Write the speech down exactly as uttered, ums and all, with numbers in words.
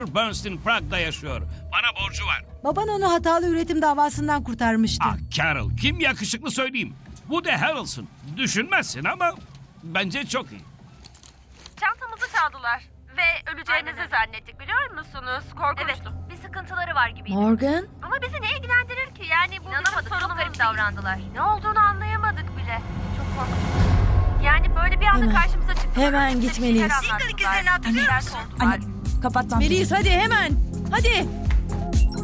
Bernstein Prague'da yaşıyor. Bana borcu var. Baban onu hatalı üretim davasından kurtarmıştı. Ah Carol, kim yakışıklı söyleyeyim. Bu de Harrelson. Düşünmezsin ama bence çok iyi. Çantamızı çaldılar. Ve öleceğinizi zannettik biliyor musunuz? Korkunçtu. Evet, bir sıkıntıları var gibiydi. Morgan? Ama bizi ne ilgilendirir ki? Yani bu bizim sorunumuz. Çok garip davrandılar. Ne olduğunu anlayamadık bile. Çok korkunç. Yani böyle bir anda Hemen, karşımıza çıktılar. hemen Bize bir gitmeliyiz. şeyler anlattılar. İkizlerini hatırlıyor Neler musun? sordular. Anne, kapat lan. Melis hadi hemen. Hadi.